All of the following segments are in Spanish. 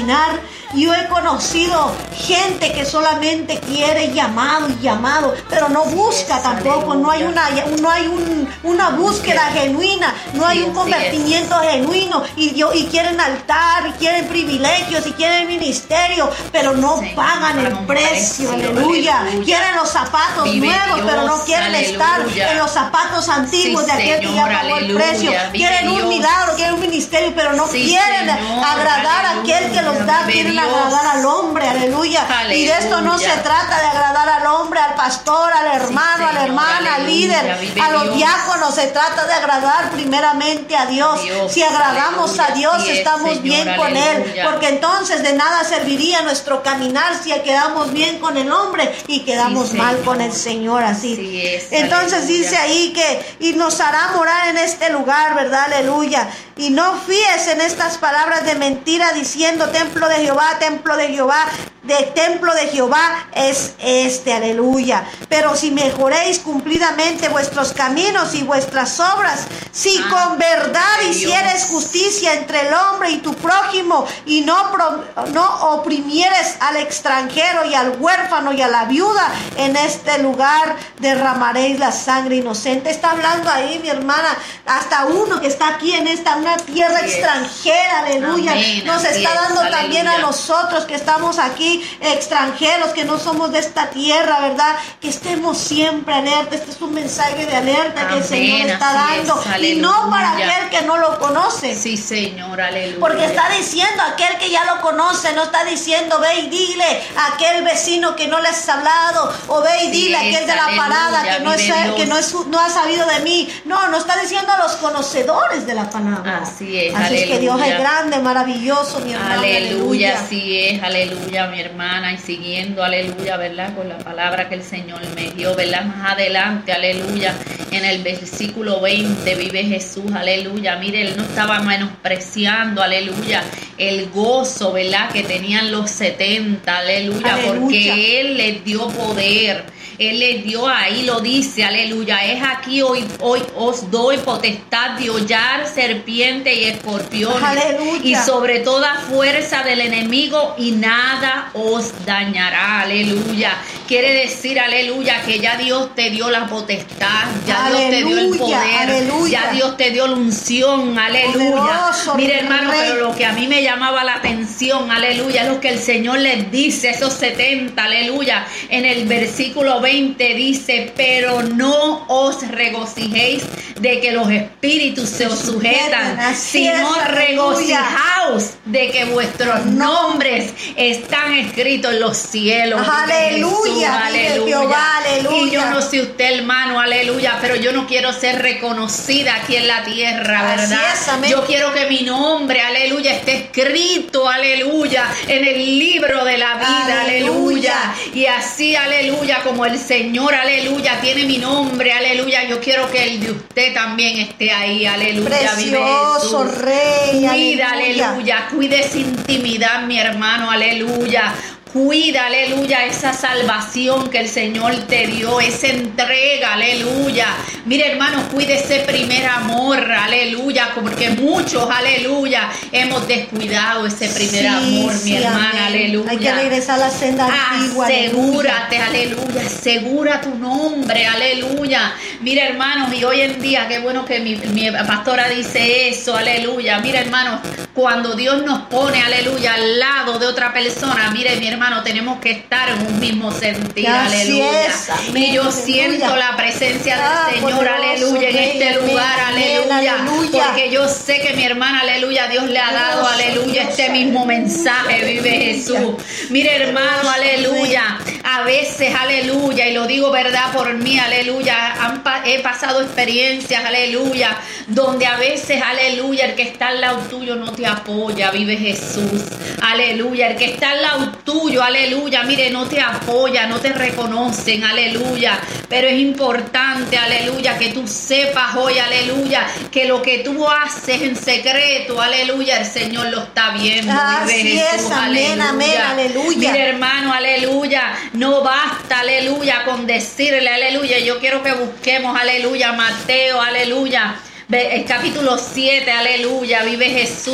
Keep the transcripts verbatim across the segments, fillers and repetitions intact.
caminar. Yo he conocido gente que solamente quiere llamado y llamado, pero no busca tampoco, no hay una, no hay un, una búsqueda genuina, no hay un convertimiento genuino, y, yo, y quieren altar, y quieren privilegios, y quieren ministerio, pero no pagan el precio, aleluya. Quieren los zapatos nuevos, pero no quieren estar en los zapatos antiguos de aquel que ya pagó el precio. Quieren un milagro, quieren un ministerio, pero no quieren agradar a aquel que los da, quieren agradar al hombre, aleluya. Aleluya. Y de esto no se trata de agradar al hombre, al pastor, al hermano, sí, a la hermana, al líder, vive a los Dios. Diáconos. Se trata de agradar primeramente a Dios. Dios si agradamos aleluya. A Dios, sí, estamos Señor, bien con aleluya. Él, porque entonces de nada serviría nuestro caminar si quedamos bien con el hombre y quedamos sí, mal Señor. Con el Señor, así. Sí, es, entonces aleluya. Dice ahí que y nos hará morar en este lugar, ¿verdad? Aleluya. Y no fíes en estas palabras de mentira diciendo templo de Jehová, templo de Jehová, de templo de Jehová es este, aleluya. Pero si mejoréis cumplidamente vuestros caminos y vuestras obras, si ah, con verdad hicieres justicia entre el hombre y tu prójimo, y no, pro, no oprimieres al extranjero y al huérfano y a la viuda, en este lugar derramaréis la sangre inocente. Está hablando ahí, mi hermana, hasta uno que está aquí en esta una tierra sí, extranjera, aleluya. Amén, nos está dando es, también aleluya. A nosotros que estamos aquí extranjeros, que no somos de esta tierra, ¿verdad? Que estemos siempre alerta. Este es un mensaje de alerta. Amén, que el Señor está dando es, y no para aquel que no lo conoce. Sí, Señor, aleluya. Porque está diciendo aquel que ya lo conoce, no está diciendo ve y dile a aquel vecino que no le has hablado, o ve y dile a aquel de la aleluya, parada que, no es, que no, es, no ha sabido de mí. No, no está diciendo a los conocedores de la palabra. Así es, así aleluya. Es que Dios es grande, maravilloso, mi hermana. Aleluya, aleluya, así es, aleluya, mi hermana. Y siguiendo, aleluya, ¿verdad? Con la palabra que el Señor me dio, ¿verdad? Más adelante, aleluya, en el versículo veinte, vive Jesús, aleluya. Mire, él no estaba menospreciando, aleluya, el gozo, ¿verdad? Que tenían los setenta, aleluya, aleluya. Porque Él les dio poder. Él les dio, ahí lo dice, aleluya, es aquí hoy, hoy os doy potestad de hollar serpiente y escorpiones, aleluya. Y sobre toda fuerza del enemigo y nada os dañará, aleluya. Quiere decir, aleluya, que ya Dios te dio la potestad, ya aleluya, Dios te dio el poder, aleluya. Ya Dios te dio la unción, aleluya. Poderoso, mire, hermano, rey. Pero lo que a mí me llamaba la atención, aleluya, es lo que el Señor les dice, esos setenta, aleluya, en el versículo veinte dice, pero no os regocijéis de que los espíritus se os sujetan, sino regocijaos de que vuestros nombres están escritos en los cielos. Aleluya, aleluya. Jehová, aleluya. Y yo no sé usted, hermano, aleluya, pero yo no quiero ser reconocida aquí en la tierra, ¿verdad? Es, yo quiero que mi nombre, aleluya, esté escrito, aleluya, en el libro de la vida, aleluya. aleluya. Y así, aleluya, como el Señor, aleluya, tiene mi nombre, aleluya, yo quiero que el de usted también esté ahí, aleluya. Precioso Rey, cuida, aleluya. aleluya, cuide esa intimidad, mi hermano, aleluya. Cuida, aleluya, esa salvación que el Señor te dio, esa entrega, aleluya. Mire, hermano, cuide ese primer amor, aleluya, porque muchos, aleluya, hemos descuidado ese primer sí, amor, sí, mi hermana, amén. Aleluya. Hay que regresar a la senda antigua. Asegúrate, aleluya, asegura tu nombre, aleluya. Mire, hermanos, y hoy en día, qué bueno que mi, mi pastora dice eso, aleluya. Mire, hermanos, cuando Dios nos pone, aleluya, al lado de otra persona, mire, mi hermano, hermano, tenemos que estar en un mismo sentir, así aleluya. Es, y yo aleluya. Siento la presencia del ah, Señor, poderoso, aleluya, en este amén, lugar, amén, aleluya, aleluya. Porque yo sé que mi hermana, aleluya, Dios le ha dado, Dios, aleluya, Dios, este mismo mensaje, vive Jesús. Mire, hermano, Dios, aleluya, a veces, aleluya, y lo digo verdad por mí, aleluya, han, he pasado experiencias, aleluya, donde a veces, aleluya, el que está al lado tuyo no te apoya, vive Jesús, aleluya, el que está al lado tuyo, aleluya, mire, no te apoya, no te reconocen, aleluya, pero es importante, aleluya, que tú sepas hoy, aleluya, que lo que tú haces en secreto, aleluya, el Señor lo está viendo, así vive Jesús, es, amén, aleluya. Amén, aleluya. Mire, hermano, aleluya, no basta, aleluya, con decirle, aleluya, yo quiero que busquemos, aleluya, Mateo, aleluya, el capítulo siete, aleluya, vive Jesús.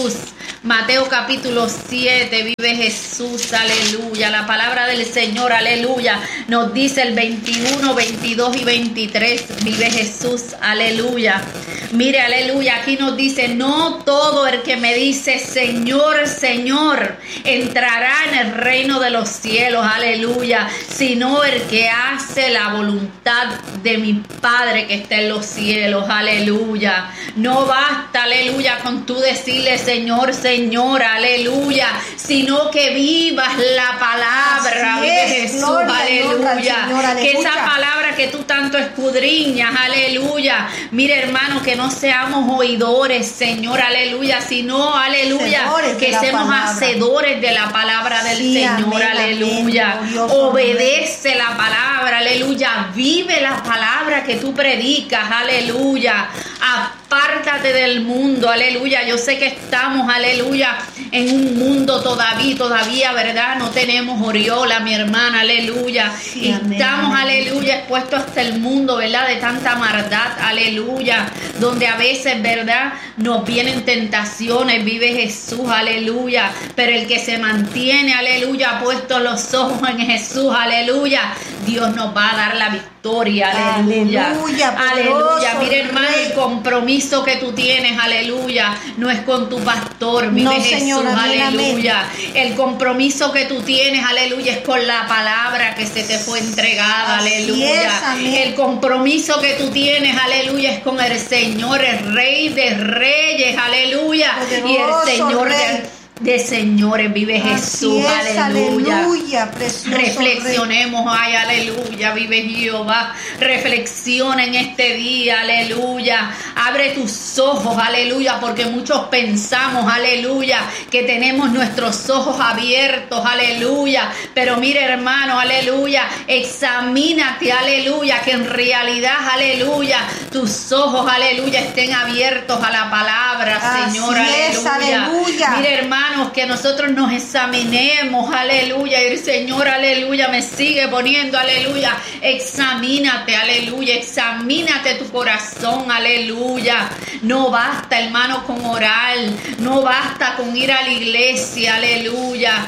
Mateo capítulo siete, vive Jesús, aleluya. La palabra del Señor, aleluya, nos dice el veintiuno, veintidós y veintitrés, vive Jesús, aleluya. Mire, aleluya, aquí nos dice, no todo el que me dice Señor, Señor, entrará en el reino de los cielos, aleluya, sino el que hace la voluntad de mi Padre que está en los cielos, aleluya. No basta, aleluya, con tú decirle Señor, Señor, aleluya, sino que vivas la palabra, vive Jesús, gloria, aleluya. Señor, aleluya. Que esa palabra que tú tanto escudriñas, aleluya. Mire, hermano, que no seamos oidores, Señor, aleluya, sino, aleluya, que seamos hacedores de la palabra del sí, Señor, amén, aleluya. Amén, obedece amén. La palabra, aleluya. Vive la palabra que tú predicas, aleluya. Apártate del mundo, aleluya. Yo sé que estamos, aleluya, en un mundo todavía, todavía, ¿verdad? No tenemos Oriola, mi hermana, aleluya. Sí, estamos, amén, aleluya, expuestos hasta el mundo, ¿verdad? De tanta maldad, aleluya. Donde a veces, ¿verdad? Nos vienen tentaciones, vive Jesús, aleluya. Pero el que se mantiene, aleluya, puesto los ojos en Jesús, aleluya, Dios nos va a dar la victoria, aleluya. Aleluya, aleluya. Mira, hermano, el compromiso que tú tienes, aleluya, no es con tu pastor, vive no, Jesús, señor, amén, aleluya. Amén. El compromiso que tú tienes, aleluya, es con la palabra que se te fue entregada, así aleluya. Es, el compromiso que tú tienes, aleluya, es con el Señor, el Rey de Reyes, aleluya. Poderoso, y el Señor de de señores, vive Jesús, es, aleluya. Aleluya, reflexionemos, ay, aleluya, vive Jehová. Reflexiona en este día, aleluya. Abre tus ojos, aleluya, porque muchos pensamos, aleluya, que tenemos nuestros ojos abiertos, aleluya. Pero mire, hermano, aleluya, examínate, aleluya, que en realidad, aleluya, tus ojos, aleluya, estén abiertos a la palabra, Señor, así aleluya. Es, aleluya. Mire, hermano, que nosotros nos examinemos, aleluya, y el Señor, aleluya, me sigue poniendo, aleluya, examínate, aleluya, examínate tu corazón, aleluya. No basta, hermano, con orar, no basta con ir a la iglesia, aleluya,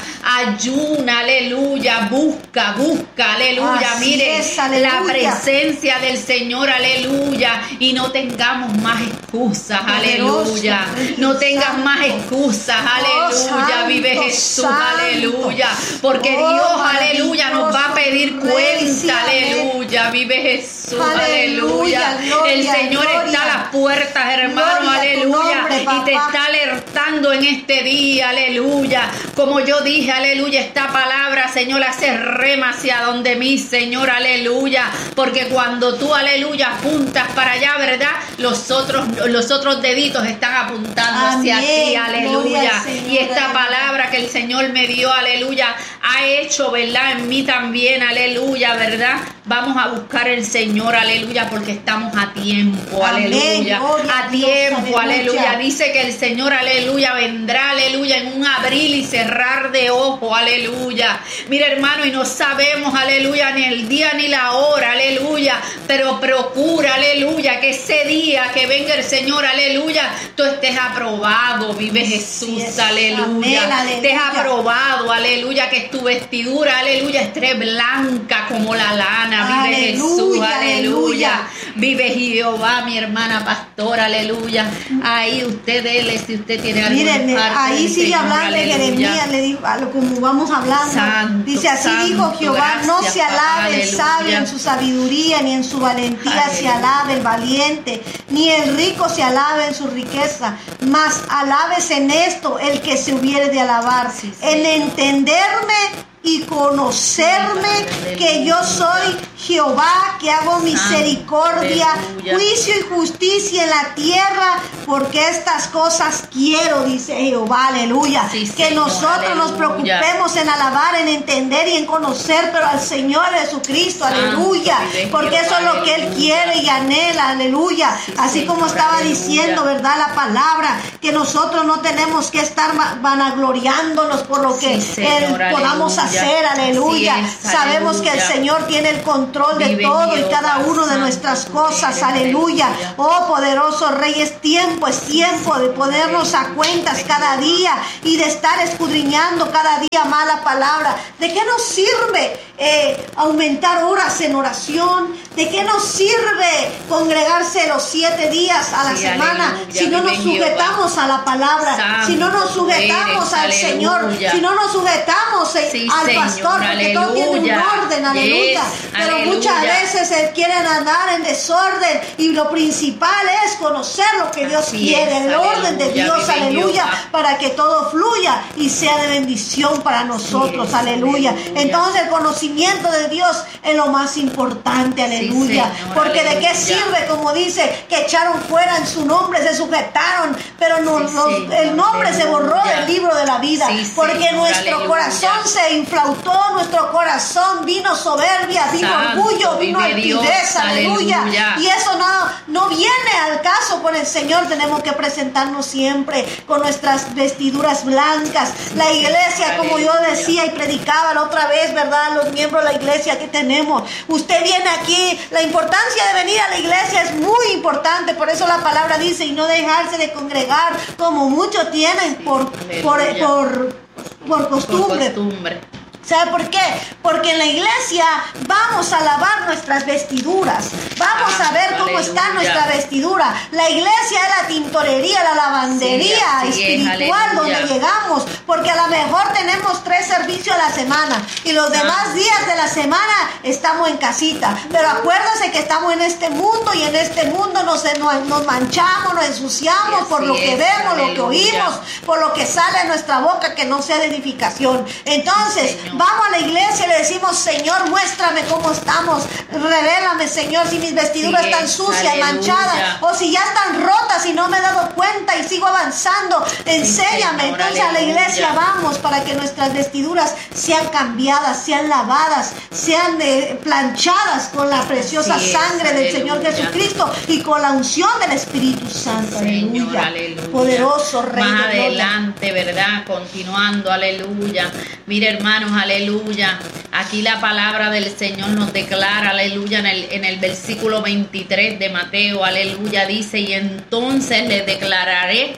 ayuna, aleluya, busca, busca, aleluya, así mire es, aleluya. La presencia del Señor, aleluya, y no tengamos más excusas, aleluya, no tengas más excusas, aleluya. Aleluya, vive Jesús, aleluya, porque Dios, aleluya, nos va a pedir cuenta, aleluya, vive Jesús, aleluya. El Señor está a las puertas, hermano, aleluya, y te está alertando en este día, aleluya. Como yo dije, aleluya, esta palabra, Señor, hace rema hacia donde mí, Señor, aleluya, porque cuando tú, aleluya, apuntas para allá, ¿verdad? Los otros, los otros deditos están apuntando hacia ti, aleluya. Y esta palabra que el Señor me dio, aleluya, ha hecho, ¿verdad? En mí también, aleluya, ¿verdad? Vamos a buscar el Señor, aleluya, porque estamos a tiempo, aleluya. A tiempo, aleluya. Dice que el Señor, aleluya, vendrá, aleluya, en un abrir y cerrar de ojo, aleluya. Mira, hermano, y no sabemos, aleluya, ni el día ni la hora, aleluya, pero procura, aleluya, que ese día que venga el Señor, aleluya, tú estés aprobado, vive Jesús, sí, aleluya. Amén, aleluya. Te has aprobado, aleluya, que tu vestidura, aleluya, esté blanca como la lana, vive aleluya, Jesús, aleluya. Aleluya. Vive Jehová, mi hermana pastora, aleluya. Ahí usted dele, si usted tiene alguna Miren, parte ahí sigue Señor, hablando de Jeremías, le digo, como vamos hablando. Santo, dice, así santo, dijo Jehová, gracias, no se alabe el sabio en su sabiduría, ni en su valentía aleluya. Se alabe el valiente, ni el rico se alabe en su riqueza, mas alabes en esto el que se hubiere de alabar, sí, sí. En entenderme y conocerme que yo soy Jehová, que hago misericordia, aleluya. Juicio y justicia en la tierra, porque estas cosas quiero, dice Jehová, aleluya. Sí, que Señor, nosotros aleluya. Nos preocupemos en alabar, en entender y en conocer, pero al Señor Jesucristo, aleluya, porque Jehová, eso es lo que Él quiere y anhela, aleluya. Sí, así Señor, como estaba aleluya. Diciendo, ¿verdad? La palabra, que nosotros no tenemos que estar vanagloriándonos por lo que sí, Señor, él, podamos aleluya. hacer, aleluya. Es, Sabemos aleluya. que el Señor tiene el control de Vive todo y Jehová, cada uno de nuestras santo cosas, tú eres, aleluya. aleluya. Oh poderoso Rey, es tiempo, es tiempo de ponernos a cuentas cada día y de estar escudriñando cada día más la palabra. ¿De qué nos sirve eh, aumentar horas en oración? ¿De qué nos sirve congregarse los siete días a la sí, semana aleluya, si no nos sujetamos Jehová. A la palabra, Santo, si no nos sujetamos eres, al aleluya. Señor, si no nos sujetamos eh, sí, al Señor, pastor, porque aleluya. Todo tiene un orden, aleluya. Yes, Pero aleluya. Muchas veces eh, quieren andar en desorden y lo principal es conocer lo que Dios Así quiere, es, el aleluya, orden de Dios, aleluya, Jehová. Para que todo fluya y sea de bendición para nosotros, yes, aleluya. aleluya. Entonces el conocimiento de Dios es lo más importante, aleluya. Sí, Señor, porque aleluya. De qué sirve, como dice, que echaron fuera en su nombre, se sujetaron, pero no, sí, los, Señor, el nombre aleluya. Se borró del libro de la vida, sí, porque Señor, nuestro aleluya. Corazón se inflautó, nuestro corazón vino soberbia, vino Santo, orgullo, vino altivez, aleluya. aleluya. Y eso no, no viene al caso con el Señor. Tenemos que presentarnos siempre con nuestras vestiduras blancas. La iglesia, como yo decía y predicaba la otra vez, ¿verdad? Los miembros de la iglesia que tenemos. Usted viene aquí, la importancia de venir a la iglesia es muy importante. Por eso la palabra dice, y no dejarse de congregar como muchos tienen por, por, por, por costumbre. Por costumbre. ¿Sabe por qué? Porque en la iglesia vamos a lavar nuestras vestiduras. Vamos ah, a ver cómo aleluya. Está nuestra vestidura. La iglesia es la tintorería, la lavandería sí, espiritual es, donde llegamos. Porque a lo mejor tenemos tres servicios a la semana y los demás ah, días de la semana estamos en casita. Pero acuérdense que estamos en este mundo y en este mundo nos, nos, nos manchamos, nos ensuciamos por lo que es, vemos, aleluya. Lo que oímos, por lo que sale de nuestra boca que no sea de edificación. Entonces, sí, vamos a la iglesia y le decimos, Señor, muéstrame cómo estamos. Revélame, Señor, si mis vestiduras sí, están sucias, aleluya. Manchadas, o si ya están rotas y no me he dado cuenta y sigo avanzando. Enséñame. Sí, Señor, entonces aleluya. A la iglesia vamos para que nuestras vestiduras sean cambiadas, sean lavadas, sean eh, planchadas con la preciosa sí, sangre del Señor Jesucristo y con la unción del Espíritu Santo. Señor, aleluya. Aleluya. Poderoso Rey. Más adelante, ¿verdad? Continuando, aleluya. Mire, hermanos, aleluya. Aquí la palabra del Señor nos declara, aleluya, en el, en el versículo veintitrés de Mateo, aleluya, dice, y entonces les declararé,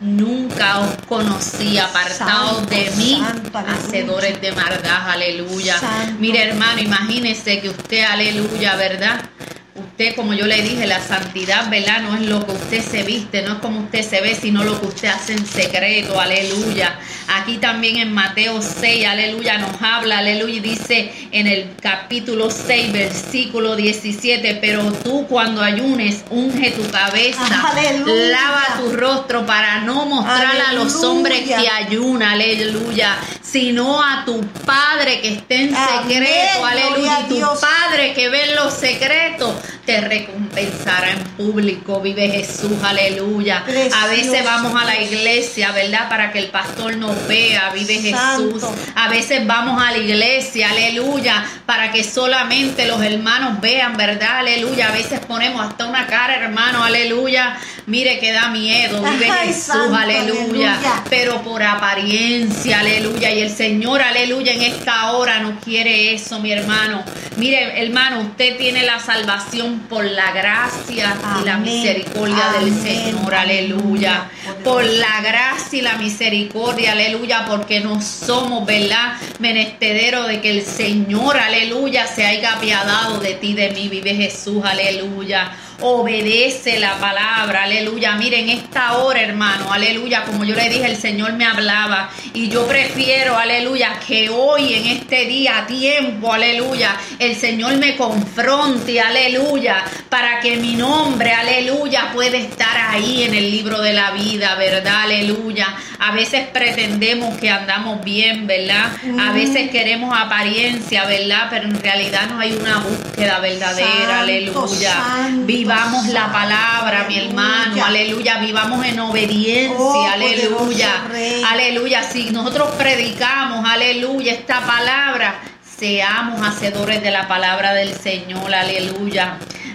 nunca os conocí, apartados santo, de mí, santo, hacedores de maldad, aleluya. Santo. Mire, hermano, imagínese que usted, aleluya, ¿verdad? Usted, como yo le dije, la santidad, ¿verdad? No es lo que usted se viste, no es como usted se ve, sino lo que usted hace en secreto, aleluya. Aquí también en Mateo seis, aleluya, nos habla, aleluya, y dice en el capítulo seis, versículo diecisiete, pero tú cuando ayunes, unge tu cabeza, aleluya. Lava tu rostro para no mostrar aleluya. A los hombres que ayunan, aleluya, sino a tu Padre que está en secreto, amén, aleluya, y tu Padre que ve en los secretos te recompensará en público. Vive Jesús, aleluya. Precioso. A veces vamos a la iglesia, ¿verdad? Para que el pastor nos vea. Vive Santo. Jesús. A veces vamos a la iglesia, aleluya, para que solamente los hermanos vean, ¿verdad? Aleluya. A veces ponemos hasta una cara, hermano, aleluya. Mire que da miedo. Vive Ay, Jesús, Santo, aleluya. aleluya. Pero por apariencia, aleluya. Y el Señor, aleluya, en esta hora no quiere eso, mi hermano. Mire, hermano, usted tiene la salvación por la gracia amén. Y la misericordia amén. Del Señor, aleluya. Por la gracia y la misericordia, aleluya, porque no somos, ¿verdad?, menestederos de que el Señor, aleluya, se haya apiadado de ti, de mí. Vive Jesús, aleluya. Obedece la palabra, aleluya. Miren, esta hora, hermano, aleluya, como yo le dije, el Señor me hablaba y yo prefiero, aleluya, que hoy en este día, a tiempo, aleluya, el Señor me confronte, aleluya, para que mi nombre, aleluya, pueda estar ahí en el libro de la vida, ¿verdad? Aleluya. A veces pretendemos que andamos bien, ¿verdad? A veces queremos apariencia, ¿verdad? Pero en realidad no hay una búsqueda verdadera, santo, aleluya. Santo. Vivamos santo, la palabra, aleluya. Mi hermano, aleluya. Vivamos en obediencia, oh, aleluya. Aleluya. Si nosotros predicamos, aleluya, esta palabra, seamos hacedores de la palabra del Señor, aleluya.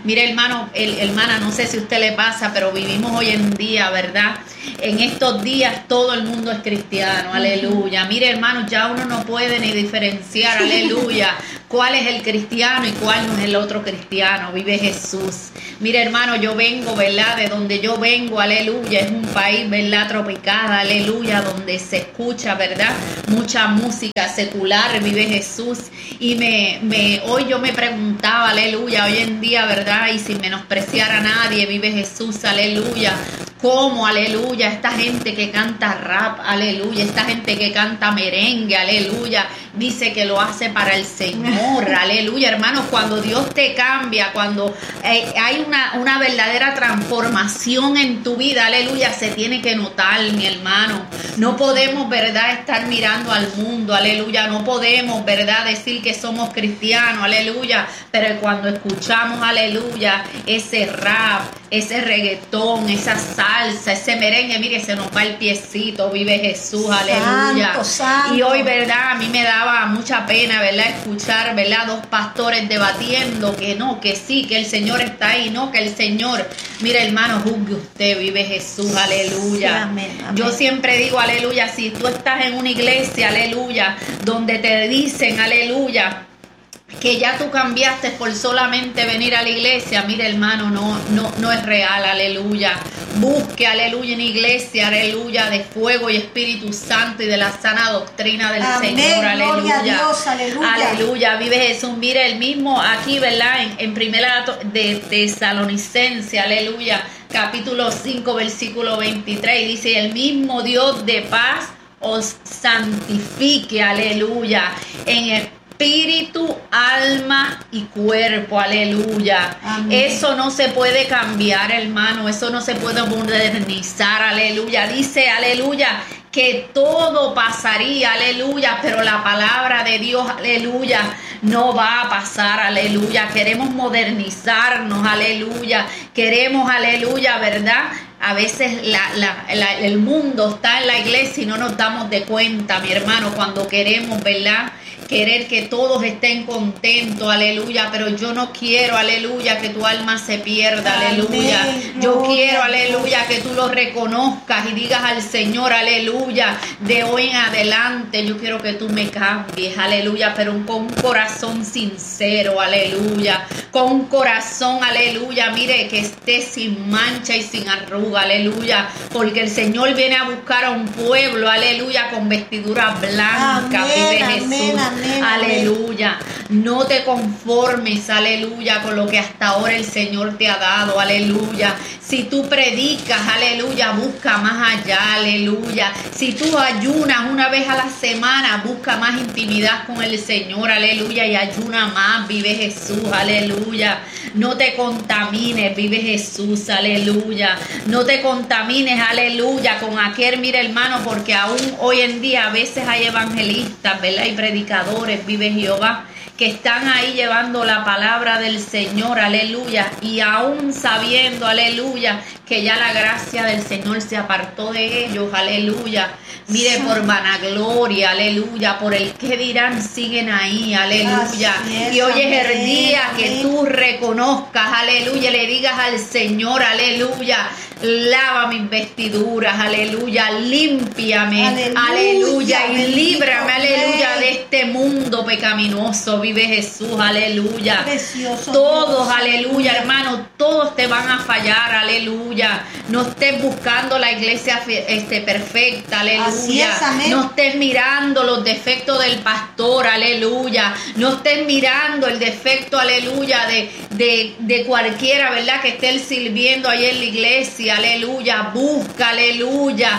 Mire, hermano, el, hermana, no sé si a usted le pasa, pero vivimos hoy en día, ¿verdad? En estos días todo el mundo es cristiano, uh-huh. aleluya. Mire, hermano, ya uno no puede ni diferenciar, aleluya, cuál es el cristiano y cuál no es el otro cristiano. Vive Jesús. Mire, hermano, yo vengo, ¿verdad? De donde yo vengo, aleluya, es un país, ¿verdad? Tropical, aleluya, donde se escucha, ¿verdad? Mucha música secular, vive Jesús. Y me, me, hoy yo me preguntaba, aleluya, hoy en día, ¿verdad? Y sin menospreciar a nadie, vive Jesús, aleluya. ¿Cómo, aleluya? Esta gente que canta rap, aleluya, esta gente que canta merengue, aleluya, dice que lo hace para el Señor, aleluya, hermanos, cuando Dios te cambia, cuando eh, hay una, una verdadera transformación en tu vida, aleluya, se tiene que notar, mi hermano. No podemos, verdad, estar mirando al mundo, aleluya, no podemos, verdad, decir que somos cristianos, aleluya, pero cuando escuchamos, aleluya, ese rap, ese reggaetón, esa salsa, ese merengue, mire, se nos va el piecito, vive Jesús, aleluya. Santo, santo. Y hoy, verdad, a mí me daba mucha pena, verdad, escuchar, verdad, dos pastores debatiendo que no, que sí, que el Señor está ahí, no, que el Señor, mire, hermano, juzgue usted, vive Jesús, aleluya. Sí, amén, amén. Yo siempre digo, aleluya, si tú estás en una iglesia, aleluya, donde te dicen, aleluya, que ya tú cambiaste por solamente venir a la iglesia, mire, hermano, no, no, no es real, aleluya. Busque, aleluya, en iglesia, aleluya, de fuego y Espíritu Santo y de la sana doctrina del amén, Señor, aleluya. Gloria a Dios, aleluya. Aleluya, vive Jesús. Mire, el mismo aquí, ¿verdad? En, en primera de Tesalonicense, aleluya, capítulo cinco, versículo veintitrés, dice, el mismo Dios de paz os santifique, aleluya, en el espíritu, alma y cuerpo, aleluya. Amén. Eso no se puede cambiar, hermano, eso no se puede modernizar, aleluya. Dice, aleluya, que todo pasaría, aleluya, pero la palabra de Dios, aleluya, no va a pasar, aleluya. Queremos modernizarnos, aleluya. Queremos, aleluya, ¿verdad? A veces la, la, la, el mundo está en la iglesia y no nos damos de cuenta, mi hermano, cuando queremos, ¿verdad? Querer que todos estén contentos, aleluya, pero yo no quiero, aleluya, que tu alma se pierda, aleluya. Amén, yo gloria, quiero, aleluya, que tú lo reconozcas y digas al Señor, aleluya, de hoy en adelante yo quiero que tú me cambies, aleluya, pero con un corazón sincero, aleluya, con un corazón, aleluya, mire, que esté sin mancha y sin arruga, aleluya, porque el Señor viene a buscar a un pueblo, aleluya, con vestidura blanca, vive Jesús. Amén, amén, aleluya. No te conformes, aleluya, con lo que hasta ahora el Señor te ha dado, aleluya. Si tú predicas, aleluya, busca más allá, aleluya. Si tú ayunas una vez a la semana, busca más intimidad con el Señor, aleluya, y ayuna más, vive Jesús, aleluya. No te contamines, vive Jesús, aleluya. No te contamines, aleluya, con aquel, mira, hermano, porque aún hoy en día a veces hay evangelistas, ¿verdad? Y predicadores, vive Jehová, que están ahí llevando la palabra del Señor, aleluya, y aún sabiendo, aleluya, que ya la gracia del Señor se apartó de ellos, aleluya. Mire, por vanagloria, aleluya, por el que dirán, siguen ahí, aleluya. Es, y hoy amén, es el día amén. Que tú reconozcas, aleluya, le digas al Señor, aleluya, lava mis vestiduras, aleluya, límpiame, aleluya, aleluya y líbrame, aleluya, de este mundo pecaminoso, vive Jesús, aleluya. Precioso todos, Dios, aleluya, hermano, todos te van a fallar, aleluya. No estés buscando la iglesia este, perfecta, aleluya. Así es, amén. No estés mirando los defectos del pastor, aleluya. No estés mirando el defecto, aleluya, de, de, de cualquiera, ¿verdad? Que esté sirviendo ahí en la iglesia, aleluya. Busca, aleluya,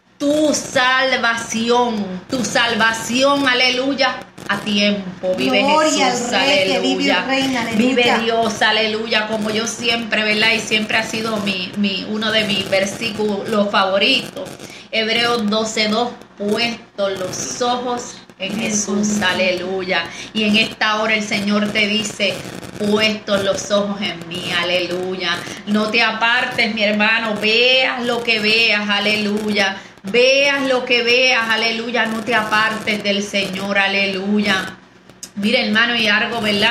tu salvación, tu salvación, aleluya, a tiempo. Vive Gloria Jesús, al Rey, aleluya. vive el Reino, aleluya. Vive Dios, aleluya, como yo siempre, ¿verdad? Y siempre ha sido mi, mi, uno de mis versículos favoritos. Hebreos doce dos, puestos los ojos en Jesús, aleluya. Y en esta hora el Señor te dice, puestos los ojos en mí, aleluya. No te apartes, mi hermano, veas lo que veas, aleluya. Veas lo que veas, aleluya, no te apartes del Señor, aleluya. Mira, hermano, y algo, ¿verdad?,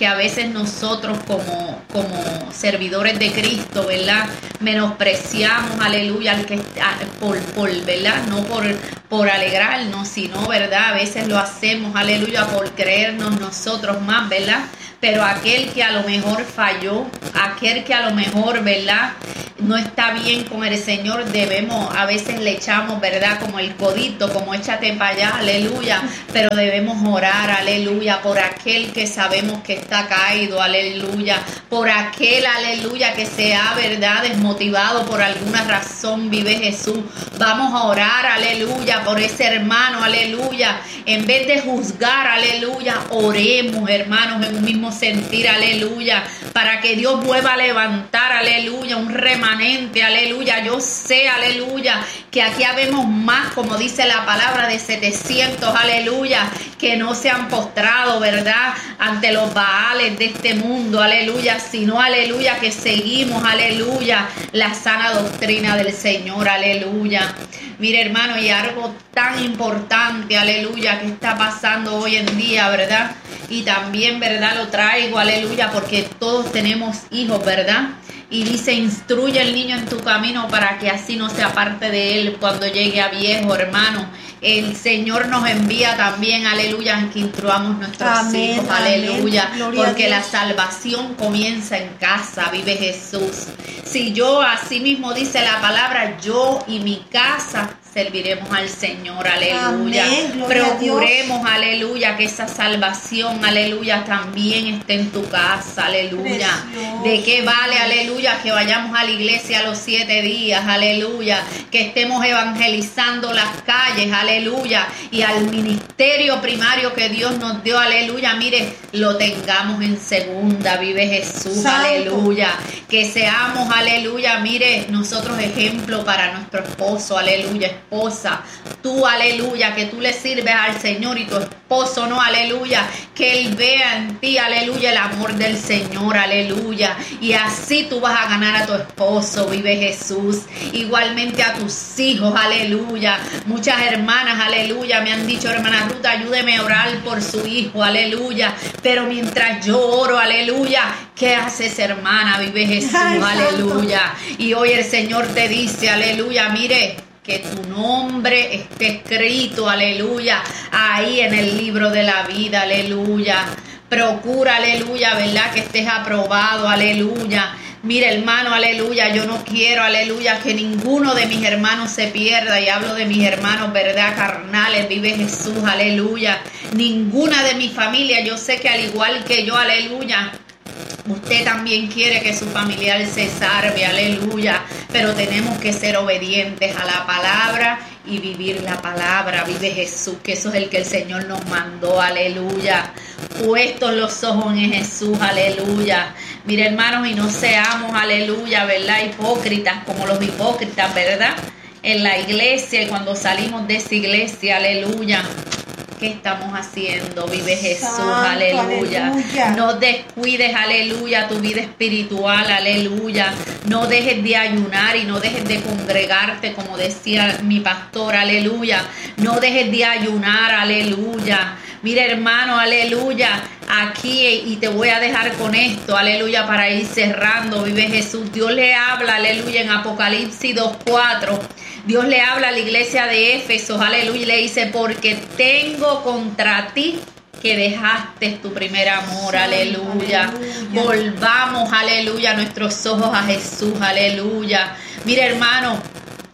que a veces nosotros como, como servidores de Cristo, ¿verdad? Menospreciamos, aleluya, al que por, por, ¿verdad? No por, por alegrarnos, sino, ¿verdad? A veces lo hacemos, aleluya, por creernos nosotros más, ¿verdad? Pero aquel que a lo mejor falló, aquel que a lo mejor, ¿verdad?, no está bien con el Señor, debemos, a veces le echamos, ¿verdad?, como el codito, como échate para allá, aleluya, pero debemos orar, aleluya, por aquel que sabemos que está caído, aleluya, por aquel, aleluya, que se ha, ¿verdad?, desmotivado por alguna razón, vive Jesús. Vamos a orar, aleluya, por ese hermano, aleluya, en vez de juzgar, aleluya, oremos, hermanos, en un mismo sentir, aleluya, para que Dios vuelva a levantar, aleluya, un remanente, aleluya. Yo sé, aleluya, que aquí habemos más, como dice la palabra, de setecientos, aleluya, que no se han postrado, ¿verdad?, ante los baales de este mundo, aleluya, sino, aleluya, que seguimos, aleluya, la sana doctrina del Señor, aleluya. Mire, hermano, y algo tan importante, aleluya, que está pasando hoy en día, ¿verdad? Y también, ¿verdad?, lo traigo, aleluya, porque todos tenemos hijos, ¿verdad? Y dice, instruye al niño en tu camino para que así no se aparte de él cuando llegue a viejo, hermano. El Señor nos envía también, aleluya, que instruamos nuestros amén, hijos, aleluya, porque la salvación comienza en casa, vive Jesús. Si yo, así mismo dice la palabra, yo y mi casa serviremos al Señor, aleluya. Amén, procuremos, aleluya, que esa salvación, aleluya, también esté en tu casa, aleluya. Precioso. ¿De qué vale, aleluya, que vayamos a la iglesia a los siete días, aleluya, que estemos evangelizando las calles, aleluya, y al ministerio primario que Dios nos dio, aleluya, mire, lo tengamos en segunda, vive Jesús, Santo. Aleluya, que seamos, aleluya, mire, nosotros ejemplo para nuestro esposo, aleluya, esposa, tú, aleluya, que tú le sirves al Señor y tu esposo no, aleluya, que él vea en ti, aleluya, el amor del Señor, aleluya, y así tú vas a ganar a tu esposo, vive Jesús, igualmente a tus hijos, aleluya. Muchas hermanas, aleluya, me han dicho, hermana Ruth, ayúdeme a orar por su hijo, aleluya, pero mientras yo oro, aleluya, ¿qué haces, hermana? Vive Jesús, ay, aleluya, y hoy el Señor te dice, aleluya, mire, que tu nombre esté escrito, aleluya, ahí en el libro de la vida, aleluya. Procura, aleluya, ¿verdad?, que estés aprobado, aleluya. Mira, hermano, aleluya, yo no quiero, aleluya, que ninguno de mis hermanos se pierda, y hablo de mis hermanos, ¿verdad?, carnales, vive Jesús, aleluya. Ninguna de mi familia, yo sé que al igual que yo, aleluya, usted también quiere que su familiar se salve, aleluya, pero tenemos que ser obedientes a la palabra y vivir la palabra, vive Jesús, que eso es el que el Señor nos mandó, aleluya, puestos los ojos en Jesús, aleluya. Mire, hermanos, y no seamos, aleluya, ¿verdad?, hipócritas como los hipócritas, ¿verdad?, en la iglesia, y cuando salimos de esa iglesia, aleluya, ¿qué estamos haciendo? Vive Jesús, Santo, aleluya. aleluya. No descuides, aleluya, tu vida espiritual, aleluya. No dejes de ayunar y no dejes de congregarte, como decía mi pastor, aleluya. No dejes de ayunar, aleluya. Mira, hermano, aleluya, aquí, y te voy a dejar con esto, aleluya, para ir cerrando, vive Jesús. Dios le habla, aleluya, en Apocalipsis dos cuatro. Dios le habla a la iglesia de Éfeso, aleluya, y le dice, porque tengo contra ti que dejaste tu primer amor, aleluya. aleluya. Volvamos, aleluya, nuestros ojos a Jesús, aleluya. Mira, hermano,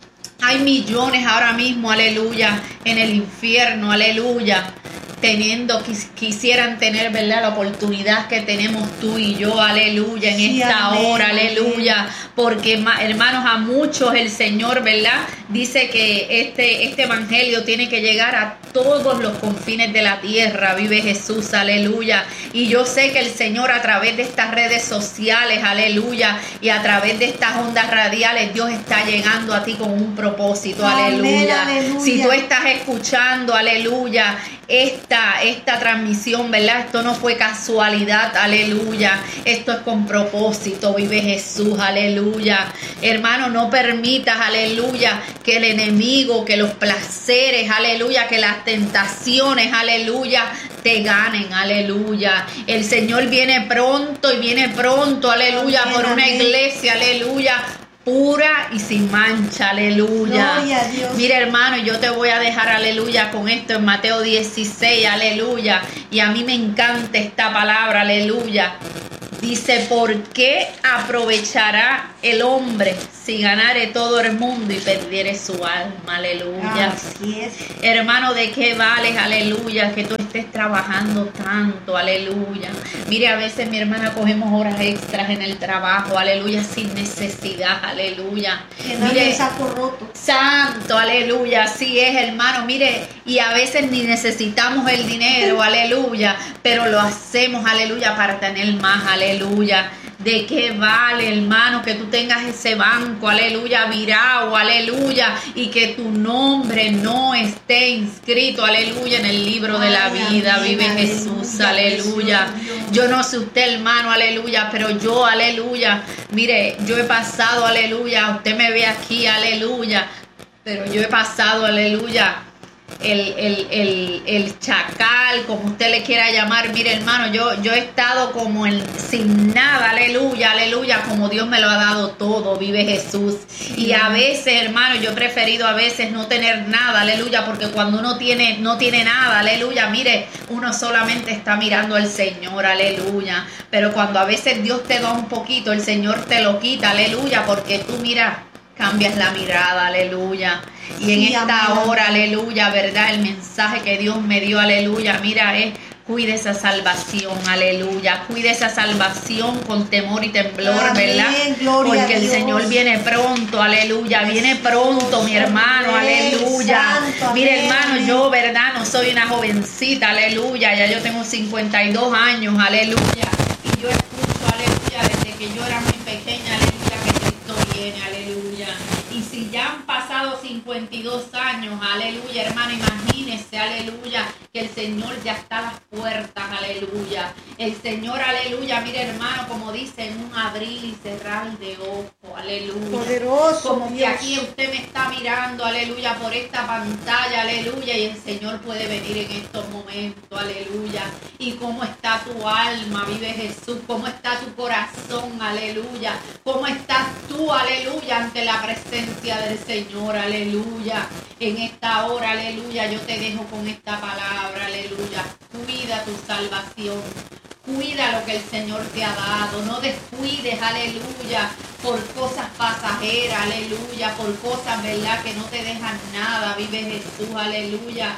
hay millones ahora mismo, aleluya, en el infierno, aleluya, teniendo, quis, quisieran tener, ¿verdad?, la oportunidad que tenemos tú y yo, aleluya, en sí, esta amén, hora, aleluya, amén. Porque, hermanos, a muchos el Señor, ¿verdad?, dice que este, este evangelio tiene que llegar a todos los confines de la tierra, vive Jesús, aleluya, y yo sé que el Señor a través de estas redes sociales, aleluya, y a través de estas ondas radiales, Dios está llegando a ti con un propósito, amén, aleluya. aleluya, si tú estás escuchando, aleluya, Esta, esta transmisión, ¿verdad? Esto no fue casualidad, aleluya. Esto es con propósito, vive Jesús, aleluya. Hermano, no permitas, aleluya, que el enemigo, que los placeres, aleluya, que las tentaciones, aleluya, te ganen, aleluya. El Señor viene pronto y viene pronto, aleluya, por una iglesia, aleluya, pura y sin mancha, aleluya. Mira, hermano, yo te voy a dejar, aleluya, con esto en Mateo dieciséis, aleluya. Y a mí me encanta esta palabra, aleluya. Dice, ¿por qué aprovechará el hombre si ganare todo el mundo y perdiere su alma? Aleluya. Así es. Hermano, ¿de qué vales? Aleluya, que tú estés trabajando tanto, aleluya. Mire, a veces, mi hermana, cogemos horas extras en el trabajo, aleluya, sin necesidad, aleluya. Mire, el saco roto. Santo, aleluya, así es, hermano. Mire, y a veces ni necesitamos el dinero, aleluya, pero lo hacemos, aleluya, para tener más, aleluya. Aleluya. ¿De qué vale, hermano, que tú tengas ese banco, aleluya, virado, aleluya, y que tu nombre no esté inscrito, aleluya, en el libro de la vida? Vive Jesús, aleluya. Yo no sé usted, hermano, aleluya, pero yo, aleluya, mire, yo he pasado, aleluya, usted me ve aquí, aleluya, pero yo he pasado, aleluya, El, el, el, el chacal, como usted le quiera llamar. Mire, hermano, yo, yo he estado como en, sin nada, aleluya, aleluya, como Dios me lo ha dado todo, vive Jesús. Y a veces, hermano, yo he preferido a veces no tener nada, aleluya, porque cuando uno tiene, no tiene nada, aleluya, mire, uno solamente está mirando al Señor, aleluya. Pero cuando a veces Dios te da un poquito, el Señor te lo quita, aleluya, porque tú, mira, cambias la mirada, aleluya. Y en sí, esta amén. hora, aleluya, ¿verdad? El mensaje que Dios me dio, aleluya, mira, es cuide esa salvación, aleluya. Cuide esa salvación con temor y temblor, amén, ¿verdad? Gloria Porque el Señor viene pronto, aleluya. Viene pronto, mi hermano, aleluya. Santo, mire, amén. hermano, yo, ¿verdad? No soy una jovencita, aleluya. Ya yo tengo cincuenta y dos años, aleluya. Y yo escucho, aleluya, desde que yo era muy pequeña, aleluya, que Cristo viene, aleluya. Y si ya han pasado cincuenta y dos años, aleluya, hermano, imagínese, aleluya, que el Señor ya está a las puertas, aleluya. El Señor, aleluya, mire, hermano, como dice, en un abrir y cerrar de ojo, aleluya. Poderoso, como Dios. que aquí usted me está mirando, aleluya, por esta pantalla, aleluya, y el Señor puede venir en estos momentos, aleluya. Y cómo está tu alma, vive Jesús, cómo está tu corazón, aleluya. Cómo estás tú, aleluya, ante la presencia del Señor, aleluya. En esta hora, aleluya, yo te dejo con esta palabra, aleluya. Cuida tu salvación, cuida lo que el Señor te ha dado, no descuides, aleluya, por cosas pasajeras, aleluya, por cosas, verdad, que no te dejan nada. Vive Jesús, aleluya.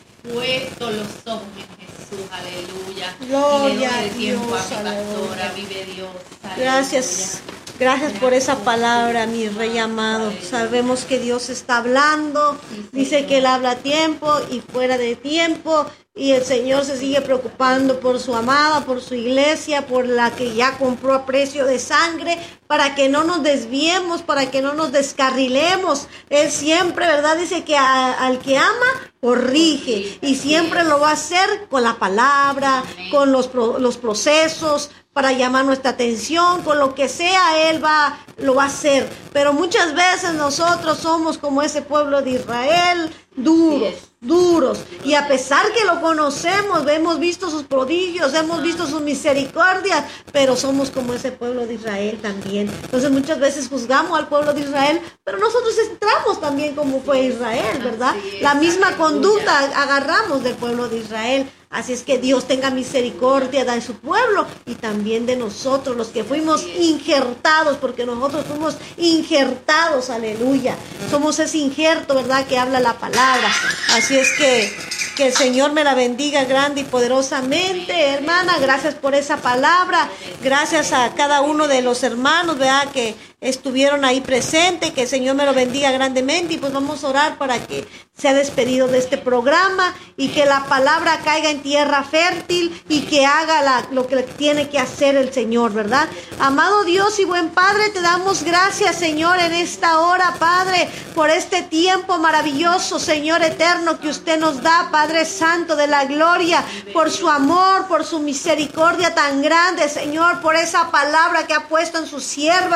Puesto los ojos en Jesús, aleluya. Gloria y le doy el a tiempo Dios, a mi pastora, aleluya. vive Dios, aleluya. Gracias. Gracias por esa palabra, mi rey amado. Sabemos que Dios está hablando. Dice que Él habla a tiempo y fuera de tiempo. Y el Señor se sigue preocupando por su amada, por su iglesia, por la que ya compró a precio de sangre, para que no nos desviemos, para que no nos descarrilemos. Él siempre, ¿verdad? Dice que a, al que ama, corrige. Y siempre lo va a hacer con la palabra, con los, los procesos, para llamar nuestra atención, con lo que sea, Él va, lo va a hacer. Pero muchas veces nosotros somos como ese pueblo de Israel, duros, duros. Y a pesar que lo conocemos, hemos visto sus prodigios, hemos visto sus misericordias, pero somos como ese pueblo de Israel también. Entonces muchas veces juzgamos al pueblo de Israel, pero nosotros entramos también como fue Israel, ¿verdad? La misma conducta agarramos del pueblo de Israel. Así es que Dios tenga misericordia de su pueblo y también de nosotros, los que fuimos injertados, porque nosotros fuimos injertados, aleluya. Somos ese injerto, ¿verdad?, que habla la palabra. Así es que que el Señor me la bendiga grande y poderosamente, hermana. Gracias por esa palabra. Gracias a cada uno de los hermanos, ¿verdad?, que estuvieron ahí presentes. Que el Señor me lo bendiga grandemente. Y pues vamos a orar para que sea despedido de este programa y que la palabra caiga en tierra fértil y que haga la, lo que tiene que hacer el Señor, ¿verdad? Amado Dios y buen Padre, te damos gracias, Señor, en esta hora, Padre, por este tiempo maravilloso, Señor eterno, que usted nos da, Padre Santo de la gloria, por su amor, por su misericordia tan grande, Señor, por esa palabra que ha puesto en su sierva, Señor,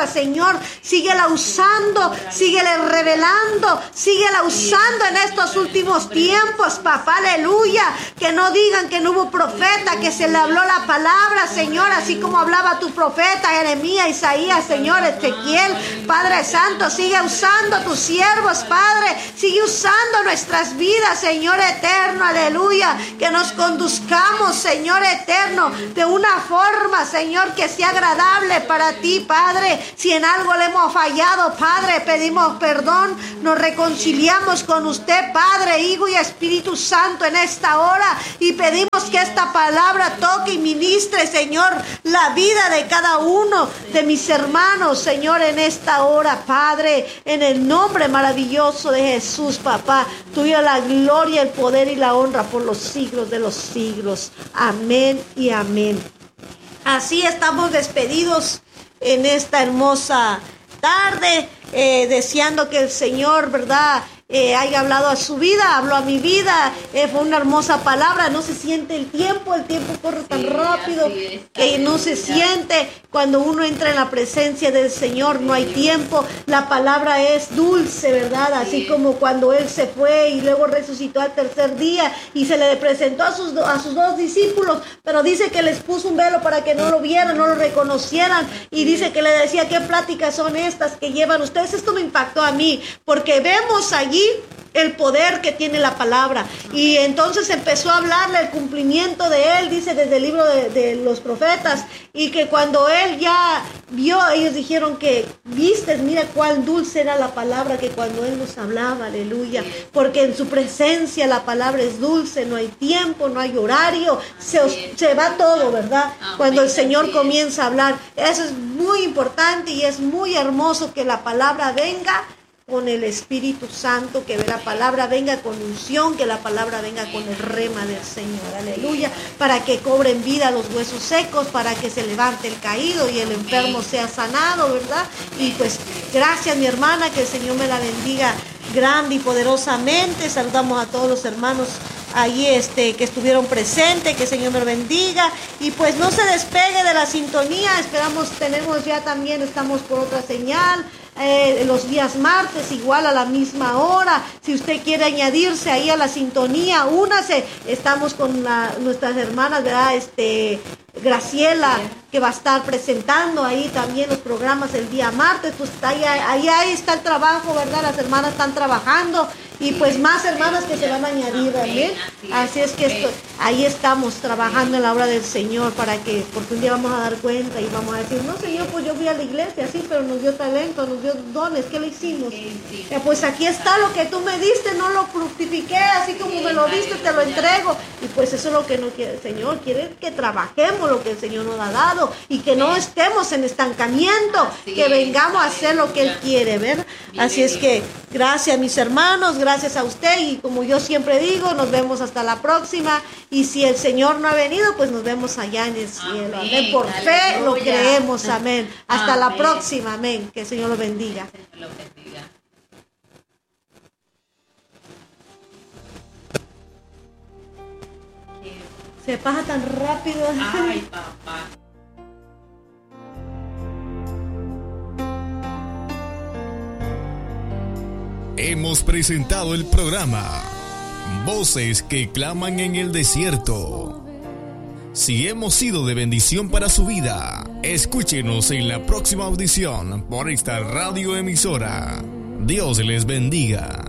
Señor, síguela usando, síguele revelando, síguela usando en estos últimos tiempos, papá, aleluya. Que no digan que no hubo profeta, que se le habló la palabra, Señor, así como hablaba tu profeta Jeremías, Isaías, Señor, Ezequiel. Padre Santo, sigue usando a tus siervos, Padre, sigue usando nuestras vidas, Señor eterno, aleluya. Que nos conduzcamos, Señor eterno, de una forma, Señor, que sea agradable para ti, Padre. Si en algo le hemos fallado, Padre, pedimos perdón, nos reconciliamos con usted, Padre, Hijo y Espíritu Santo, en esta hora, y pedimos que esta palabra toque y ministre, Señor, la vida de cada uno de mis hermanos, Señor, en esta hora, Padre, en el nombre maravilloso de Jesús, papá. Tuya la gloria, el poder y la honra por los siglos de los siglos. Amén y amén. Así estamos despedidos en esta hermosa tarde, eh, deseando que el Señor, ¿verdad?, Eh, haya hablado a su vida, habló a mi vida, eh, fue una hermosa palabra. No se siente el tiempo, el tiempo corre tan sí, rápido es, que no se siente. Cuando uno entra en la presencia del Señor no hay tiempo, la palabra es dulce, ¿verdad? Así sí. Como cuando Él se fue y luego resucitó al tercer día y se le presentó a sus, a sus dos discípulos, pero dice que les puso un velo para que no lo vieran, no lo reconocieran, y dice que le decía: ¿qué pláticas son estas que llevan ustedes? Esto me impactó a mí, porque vemos allí el poder que tiene la palabra. Y entonces empezó a hablarle el cumplimiento de él, dice desde el libro de, de los profetas, y que cuando él ya vio, ellos dijeron que viste, mira cuán dulce era la palabra que cuando él nos hablaba, aleluya, porque en su presencia la palabra es dulce, no hay tiempo, no hay horario, se, se va todo, ¿verdad? Cuando el Señor comienza a hablar, eso es muy importante y es muy hermoso que la palabra venga con el Espíritu Santo, que la palabra venga con unción, que la palabra venga con el rema del Señor, aleluya, para que cobren vida los huesos secos, para que se levante el caído y el enfermo sea sanado, ¿verdad? Y pues gracias, mi hermana, que el Señor me la bendiga grande y poderosamente. Saludamos a todos los hermanos ahí este, que estuvieron presentes, que el Señor me bendiga, y pues no se despegue de la sintonía. Esperamos, tenemos ya también, estamos por otra señal, eh, los días martes, igual a la misma hora. Si usted quiere añadirse ahí a la sintonía, únase. Estamos con la, nuestras hermanas, ¿verdad? Este, Graciela, que va a estar presentando ahí también los programas el día martes. Pues ahí, ahí, ahí está el trabajo, ¿verdad? Las hermanas están trabajando, y pues más hermanas que se van a añadir, ¿verdad? Así es que esto, ahí estamos trabajando en la obra del Señor, para que, porque un día vamos a dar cuenta y vamos a decir: no, Señor, pues yo fui a la iglesia, sí, pero nos dio talento, nos dio dones, ¿qué le hicimos? Eh, pues aquí está lo que tú me diste, no lo fructifiqué, así como me lo diste, te lo entrego. Y pues eso es lo que no quiere el Señor, quiere que trabajemos lo que el Señor nos ha dado, y que no estemos en estancamiento, que vengamos a hacer lo que Él quiere, ¿ver? Así es que gracias, mis hermanos, gracias a usted, y como yo siempre digo, nos vemos hasta la próxima, y si el Señor no ha venido, pues nos vemos allá en el cielo, amén, amén. Por fe aleluya. Lo creemos, amén, hasta amén. La próxima, amén, que el Señor lo bendiga. Lo bendiga. Se pasa tan rápido. Ay, papá. Hemos presentado el programa Voces que claman en el desierto. Si hemos sido de bendición para su vida, escúchenos en la próxima audición por esta radioemisora. Dios les bendiga.